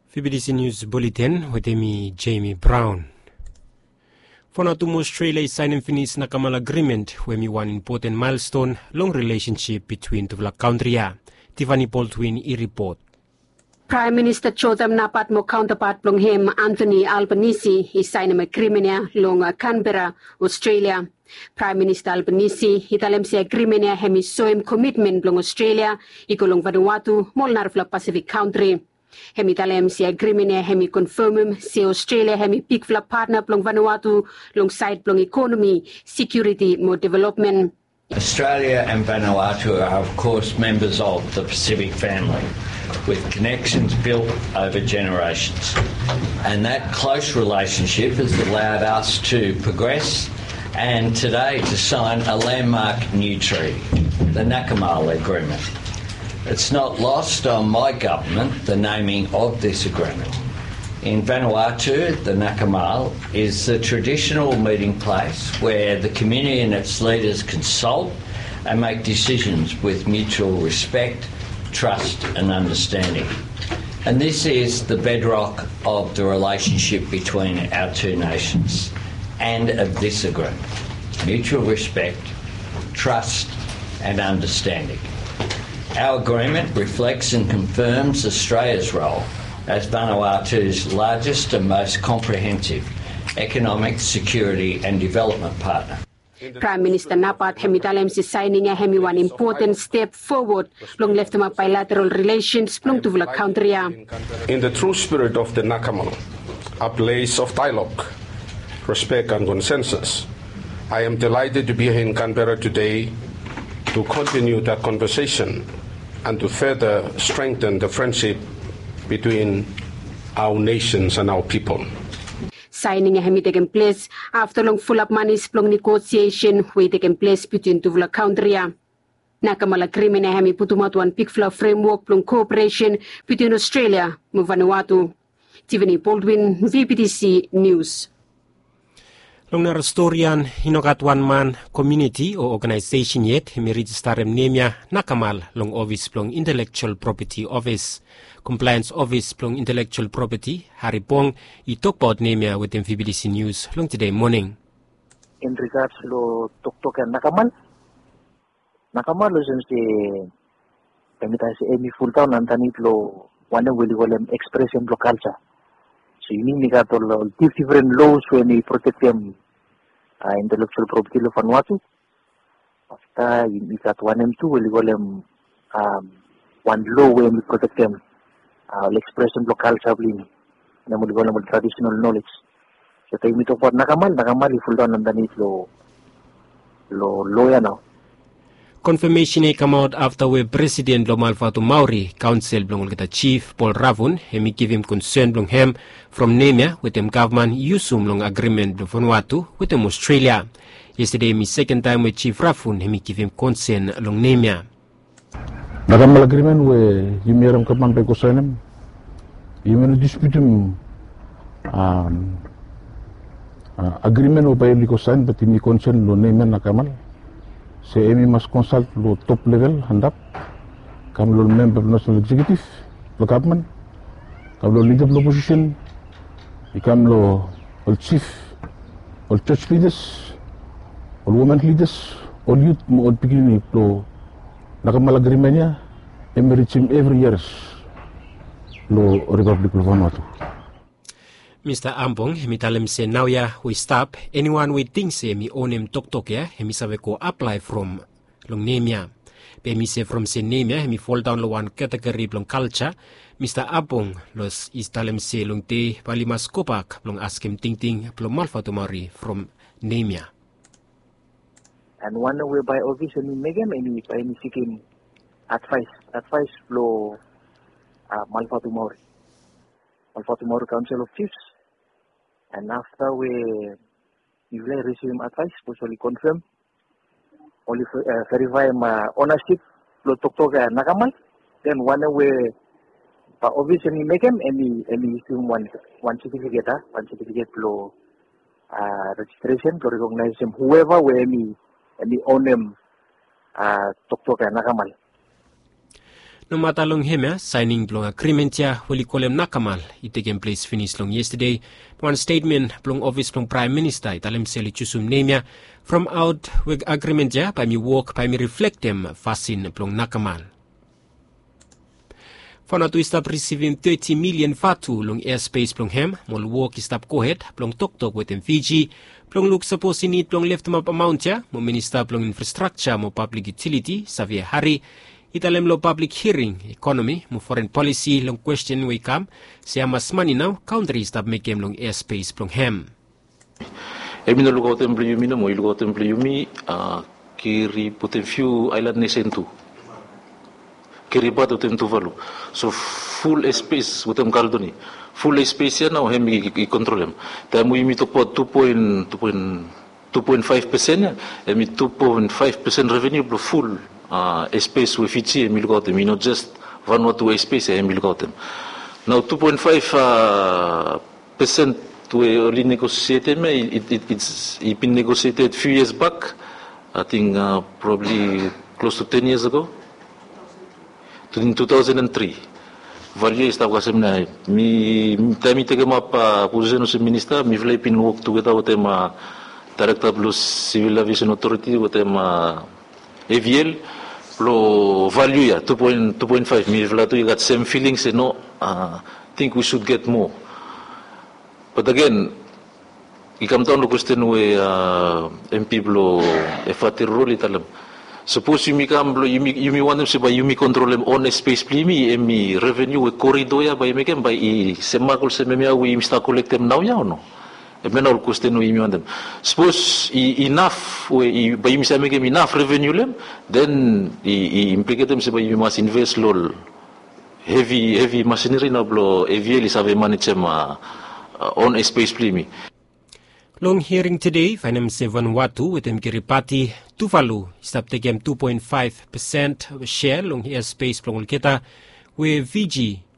VBDC News Bulletin with me, Jamie Brown. Fonatumo Australia is signing finish Nakamal agreement where me one important milestone long relationship between the country. Tiffany Baldwin report. Prime Minister Chotham Napat mo counterpart plong him Anthony Albanese is sign an agreement long Canberra, Australia. Prime Minister Albanese hitalem si agreement hemi soem commitment plong Australia ikolong Vanuatu molnar fla Pacific country. Hemi talem si agreement hemi confirmum si Australia hemi big fla partner plong Vanuatu long side plong economy, security mo development. Australia and Vanuatu are of course members of the Pacific family, with connections built over generations. And that close relationship has allowed us to progress and today to sign a landmark new treaty, the Nakamal Agreement. It's not lost on my government, the naming of this agreement. In Vanuatu, the Nakamal is the traditional meeting place where the community and its leaders consult and make decisions with mutual respect, trust and understanding. And this is the bedrock of the relationship between our two nations and of this agreement. Mutual respect, trust and understanding. Our agreement reflects and confirms Australia's role as Vanuatu's largest and most comprehensive economic, security and development partner. Prime Minister Napat hemitalem si signing a hemi one important step forward long left bilateral relations plong to the country. In the true spirit of the Nakamal, a place of dialogue, respect and consensus, I am delighted to be here in Canberra today to continue that conversation and to further strengthen the friendship between our nations and our people. Signing a hemi taken place after long full up money's plong negotiation we taken place between two the country. Nakamal agreement a hemi putumatuan pikfla framework plong cooperation between Australia and Vanuatu. Tiffany Baldwin, VBDC News. Long na Rastorian hinokat one man community o organization yet hemi register nemia Nakamal long office plong intellectual property office. Compliance Office plong intellectual property Haripong I talk about nemia with VBDC News long today morning. In regards to Tok and Nakamal lo since pemita si Amy full town and tanit lo one will expression lo culture. So you need to different laws when you protect them intellectual property lo Vanuatu. After you got one and two will one law when you protect them. Expression local traveling na mo traditional knowledge. So tayo mito for Nakamal full down nandanit lo yan now. Confirmation come out after where President Lomalfatu Maori Council blong kita Chief Paul Ravun hemi give him concern blong hem from Nemia with them government usum long agreement blong Vanuatu with them Australia. Yesterday mi second time with Chief Ravun hemi give him concern long Nemia. Nakamal agreement we yumiram kapan pe kosanem yumenu disputum agreement o pa yun kosan pati mi concern lo nemen Nakamal se emi mas consult lo top level handap kam lo member national executive lo government kam lo leader of opposition ikam lo all chief all church leaders all women leaders all youth mo all beginning lo Nakamal agreement niya, emerits him every year lo Republic of Vanuatu. Mr. Ambong, hemi talem se now ya we stop anyone we think se mi onem tok ya hemi sabe ko apply from long nemia. Pe mi se from se nemia hemi fall down lo one category long culture. Mr. Ambong los is talem se long te palimas kopak long askem ting plong Malfatu Maori from nemia. And one way by office and megam any seeking advice flow Malfatu Maori Council of Chiefs, and after we receive advice usually confirm only verify my ownership flow Tok and Nakamal, then one way by office and megam any one certificate flow registration to recognize him whoever we any own them Tok and Nakamal. No matalong hema signing blong agreement ya wali kolem nakamal taken place finish long yesterday. One statement blong office blong Prime Minister italem seli chusum nemya from out with agreement ya by mi work by mi reflect them fasin blong nakamal. Fanatu stop receiving 30 million fatu long airspace blong hem mol work stop kohet blong tok within Fiji blong look suppose need blong left map amount ya mo minister blong infrastructure mo public utility Xavier Hari italem lo public hearing economy mo foreign policy long question we come siya mas money now country stop make long airspace blong hem Emino lugar temple yumi na mo lugar temple yumi kiri putem few island nesentu kiri bato tem Tuvalu so full space utem kaldoni full space ya na hem i-control hem tayo yumi to po 2.5% ya emi 2.5% revenue blo full space we Fiji emi lugar tem not just Vanuatu space emi lugar tem now 2.5% we only negotiated it's been negotiated few years back I think probably close to 10 years ago in 2003 value estava kasi na mi tege mapa position sa minister mi vlei pin work together with tema director of civil aviation authority with tema AVL lo value ya 2.5 mi vlei to you got same feelings you know think we should get more but again ikam taon lo question we MP blo efati role italam suppose yumi want them to buy yumi control them on space plimi emi revenue we corridor ya by mekem by semakul sememia we mista collect them now ya no emena ul question we yumi want them suppose enough we by yumi mekem enough revenue lem then implicate them by yumi must invest lol heavy machinery na blo AVL is have manage on space plimi. Long hearing today, Finam Vanuatu with Kiribati, Tuvalu, stop taking 2.5% share long airspace from Ulketa, where Fiji